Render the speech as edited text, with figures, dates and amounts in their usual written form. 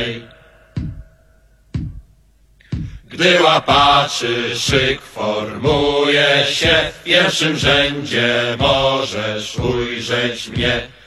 Gdy łapaczy szyk formuje się, w pierwszym rzędzie możesz ujrzeć mnie.